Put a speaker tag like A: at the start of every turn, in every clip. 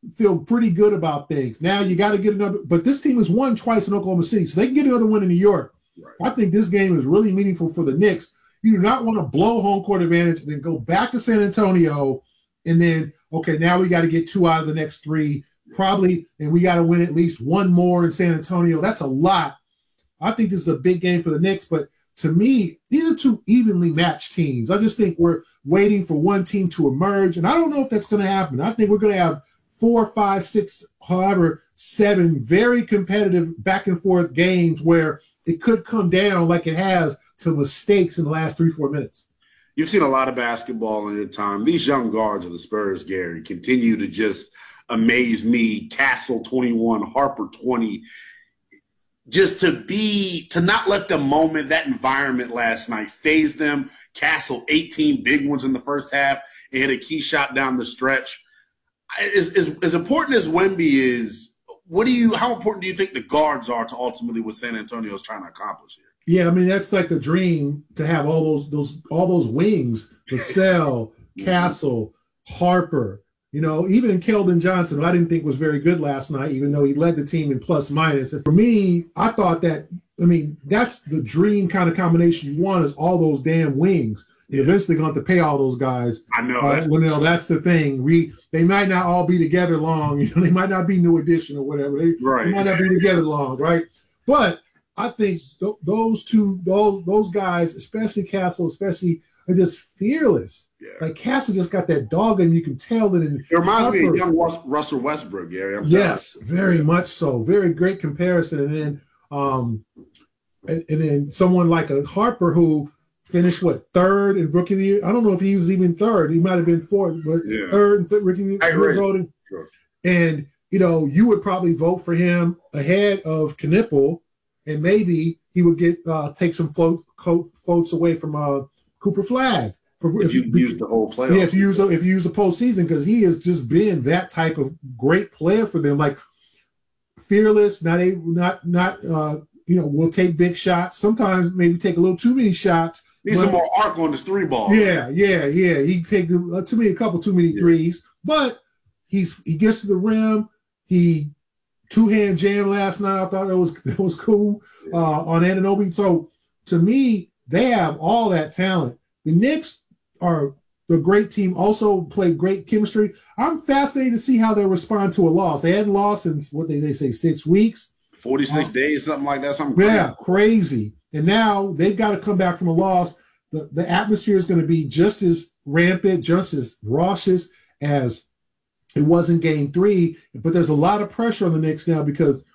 A: feel pretty good about things. Now you got to get another, but this team has won twice in Oklahoma City, so they can get another win in New York.
B: Right.
A: I think this game is really meaningful for the Knicks. You do not want to blow home court advantage and then go back to San Antonio and then, okay, now we got to get 2 out of the next 3, probably, and we got to win at least 1 more in San Antonio. That's a lot. I think this is a big game for the Knicks, but to me, these are 2 evenly matched teams. I just think we're waiting for one team to emerge, and I don't know if that's going to happen. I think we're going to have 4, 5, 6, however, 7 very competitive back and forth games where it could come down like it has to mistakes in the last 3-4 minutes.
B: You've seen a lot of basketball in your time. These young guards of the Spurs, Gary, continue to just amaze me. Castle 21, Harper 20. Just to not let the moment, that environment last night phase them. Castle 18 big ones in the first half and hit a key shot down the stretch. As important as Wemby is, how important do you think the guards are to ultimately what San Antonio is trying to accomplish here?
A: Yeah, I mean, that's like a dream to have all those wings, Vassell, Castle, Harper, even Keldon Johnson, who I didn't think was very good last night, even though he led the team in plus minus. And for me, I thought that's the dream kind of combination you want is all those damn wings. You're eventually going to have to pay all those guys.
B: I know.
A: That's the thing. They might not all be together long. They might not be New Edition or whatever. They might not be together long, right? But I think those guys, especially Castle, are just fearless.
B: Yeah.
A: Like Castle just got that dog in him. You can tell that.
B: It reminds me of young Russell Westbrook, Gary.
A: Yes, very much so. Very great comparison. And then someone like a Harper who finished 3rd in Rookie of the Year. I don't know if he was even 3rd. He might have been 4th, but 3rd in Rookie of the Year voting.
B: Sure.
A: And you would probably vote for him ahead of Knipple. And maybe he would take some floats away from Cooper Flagg.
B: If you use the whole playoff.
A: Yeah, if you use the postseason, because he has just been that type of great player for them, like fearless. Will take big shots. Sometimes maybe take a little too many shots.
B: Needs some more arc on this 3-ball.
A: Yeah. He take a couple too many threes, but he gets to the rim. He 2-hand jam last night. I thought that was cool on Anunoby. So to me, they have all that talent. The Knicks are a great team, also play great chemistry. I'm fascinated to see how they respond to a loss. They hadn't lost in what they say 6 weeks.
B: 46 days, something like that.
A: Crazy. And now they've got to come back from a loss. The atmosphere is going to be just as rampant, just as raucous as it was in Game 3, but there's a lot of pressure on the Knicks now because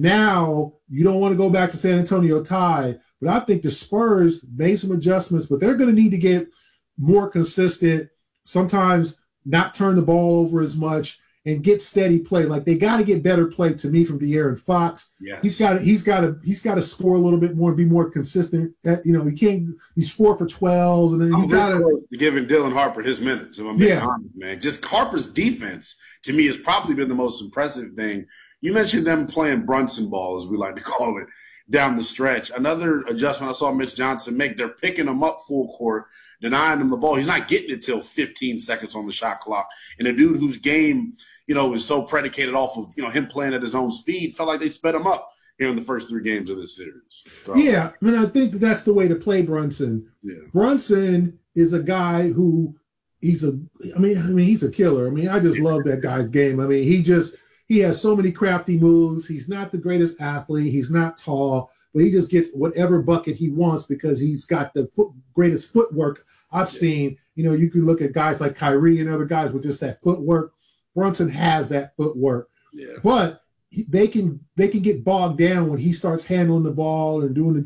A: now you don't want to go back to San Antonio tied. But I think the Spurs made some adjustments, but they're going to need to get more consistent, sometimes not turn the ball over as much, and get steady play. Like they got to get better play to me from De'Aaron Fox.
B: Yes.
A: He's got to score a little bit more, be more consistent. He can't. He's 4 for 12, and then you got to
B: giving Dylan Harper his minutes. If I'm being honest, man. Just Harper's defense to me has probably been the most impressive thing. You mentioned them playing Brunson ball, as we like to call it, down the stretch. Another adjustment I saw Mitch Johnson make. They're picking him up full court, denying him the ball. He's not getting it till 15 seconds on the shot clock. And a dude whose game, is so predicated off of, him playing at his own speed, felt like they sped him up here in the first 3 games of this series. So,
A: yeah, I mean, I think that's the way to play Brunson.
B: Yeah.
A: Brunson is a guy who he's a killer. I mean, I just love that guy's game. I mean, he has so many crafty moves. He's not the greatest athlete. He's not tall, but he just gets whatever bucket he wants because he's got the greatest footwork I've seen. You can look at guys like Kyrie and other guys with just that footwork. Brunson has that footwork, but they can get bogged down when he starts handling the ball and doing the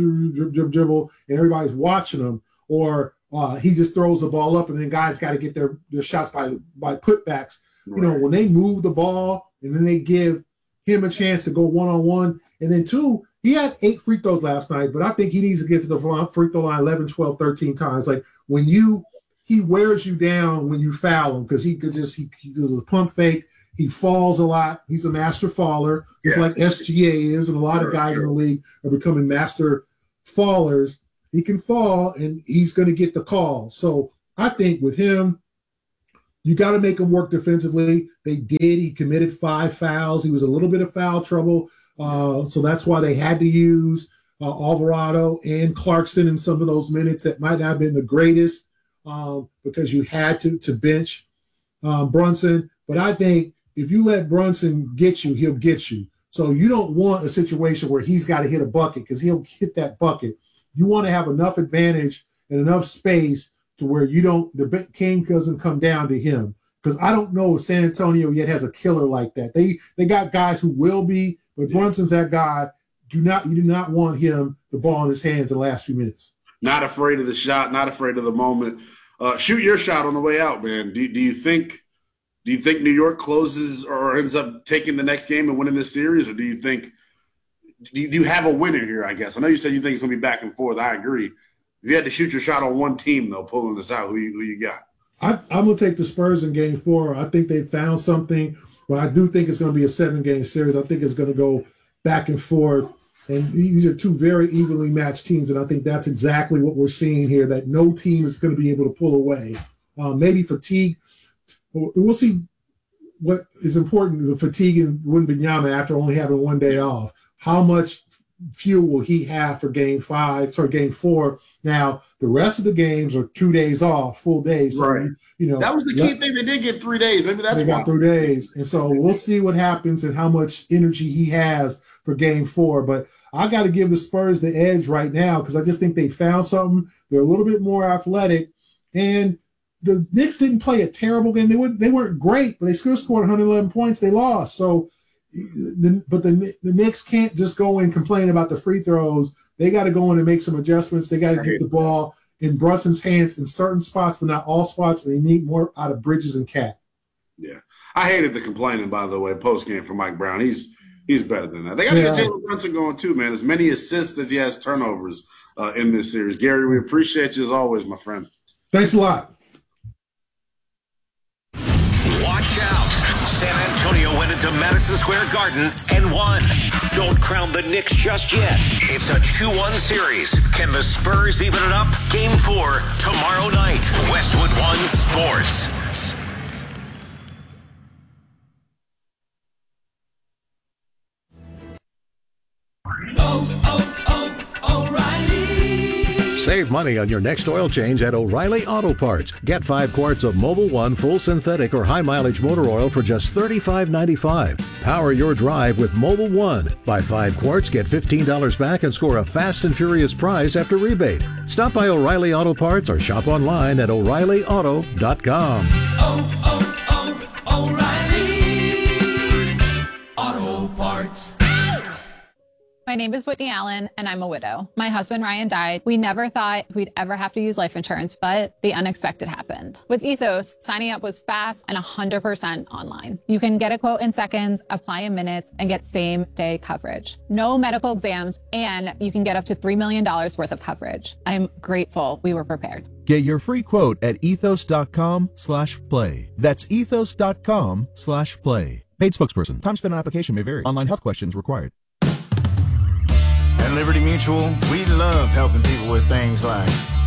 A: dribble, and everybody's watching him, or he just throws the ball up, and then guys got to get their shots by putbacks. Right. When they move the ball and then they give him a chance to go one-on-one, and then 2, he had 8 free throws last night, but I think he needs to get to the free throw line 11, 12, 13 times. Like he wears you down when you foul him because he does a pump fake. He falls a lot. He's a master faller, just like SGA is, and a lot of guys in the league are becoming master fallers. He can fall, and he's going to get the call. So I think with him, you got to make him work defensively. They did. He committed 5 fouls. He was a little bit of foul trouble. So that's why they had to use Alvarado and Clarkson in some of those minutes that might not have been the greatest because you had to bench Brunson. But I think if you let Brunson get you, he'll get you. So you don't want a situation where he's got to hit a bucket because he'll hit that bucket. You want to have enough advantage and enough space to where the game doesn't come down to him. Because I don't know if San Antonio yet has a killer like that. They got guys who will be, but Brunson's that guy. You do not want him the ball in his hands in the last few minutes.
B: Not afraid of the shot, not afraid of the moment. Shoot your shot on the way out, man. Do you think New York closes or ends up taking the next game and winning this series, or do you have a winner here? I guess I know you said you think it's gonna be back and forth. I agree. If you had to shoot your shot on one team, though, pulling this out, who you got?
A: I'm going to take the Spurs in Game 4. I think they found something, but I do think it's going to be a 7-game series. I think it's going to go back and forth, and these are two very evenly matched teams, and I think that's exactly what we're seeing here, that no team is going to be able to pull away. Maybe fatigue. We'll see what is important, the fatigue in Wembanyama after only having 1 day off. How much fuel will he have for Game 4? Now, the rest of the games are 2 days off, full days. So,
B: right. That was the key thing. They did get 3 days. Maybe that's why.
A: They got 3 days. And so we'll see what happens and how much energy he has for Game 4. But I got to give the Spurs the edge right now because I just think they found something. They're a little bit more athletic. And the Knicks didn't play a terrible game. They weren't great, but they still scored 111 points. They lost. So, but the Knicks can't just go and complain about the free throws. They got to go in and make some adjustments. They got to get the ball in Brunson's hands in certain spots, but not all spots. They need more out of Bridges and Cat.
B: Yeah, I hated the complaining, by the way, post game for Mike Brown. He's better than that. They got to get Jalen Brunson going too, man. As many assists as he has turnovers in this series. Gary, we appreciate you as always, my friend.
A: Thanks a lot.
C: Watch out. San Antonio went into Madison Square Garden and won. Don't crown the Knicks just yet. It's a 2-1 series. Can the Spurs even it up? Game 4 tomorrow night. Westwood One Sports.
D: Save money on your next oil change at O'Reilly Auto Parts. Get 5 quarts of Mobil 1 full synthetic or high mileage motor oil for just $35.95. Power your drive with Mobil 1. Buy 5 quarts, get $15 back, and score a fast and furious prize after rebate. Stop by O'Reilly Auto Parts or shop online at O'ReillyAuto.com.
E: O'Reilly Auto Parts.
F: My name is Whitney Allen, and I'm a widow. My husband, Ryan, died. We never thought we'd ever have to use life insurance, but the unexpected happened. With Ethos, signing up was fast and 100% online. You can get a quote in seconds, apply in minutes, and get same-day coverage. No medical exams, and you can get up to $3 million worth of coverage. I'm grateful we were prepared.
G: Get your free quote at ethos.com/play. That's ethos.com/play. Paid spokesperson. Time spent on application may vary. Online health questions required.
H: At Liberty Mutual, we love helping people with things like